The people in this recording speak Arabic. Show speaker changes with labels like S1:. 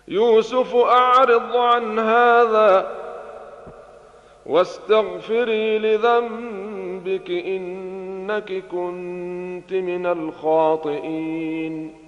S1: يوسف أعرض عن هذا واستغفري لذنبك إنك كنت من الخاطئين.